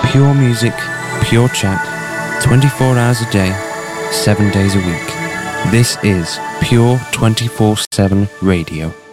Pure music, pure chat, 24 hours a day, 7 days a week. This is Pure 24/7 Radio.